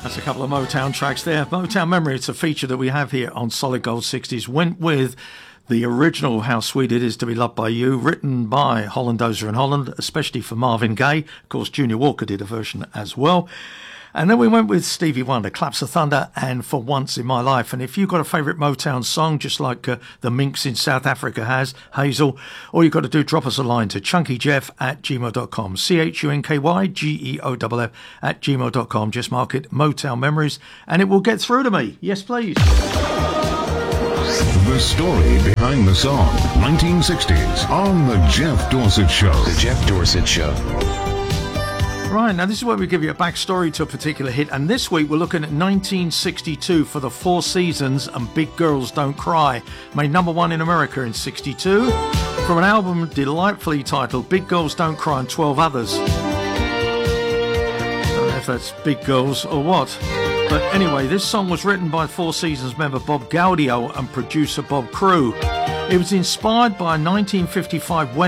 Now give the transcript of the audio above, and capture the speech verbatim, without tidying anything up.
A couple of Motown tracks there. Motown Memory, it's a feature that we have here on Solid Gold sixties. Went with the original How Sweet It Is to Be Loved by You, written by Holland Dozier and Holland, especially for Marvin Gaye. Of course, Junior Walker did a version as well. And then we went with Stevie Wonder, Claps of Thunder, and For Once in My Life. And if you've got a favourite Motown song, just like uh, the Minx in South Africa has, Hazel, all you've got to do, drop us a line to chunkyjeff at gmail dot com. C H U N K Y G E O F F at gmail dot com. Just mark it Motown Memories, and it will get through to me. Yes, please. The story behind the song, nineteen sixties, on The Jeff Dorsett Show. The Jeff Dorsett Show. Right, now this is where we give you a backstory to a particular hit, and this week we're looking at nineteen sixty-two for the Four Seasons and Big Girls Don't Cry, made number one in America in sixty-two, from an album delightfully titled Big Girls Don't Cry and twelve Others. I don't know if that's Big Girls or what, but anyway, this song was written by Four Seasons member Bob Gaudio and producer Bob Crew. It was inspired by a nineteen fifty-five West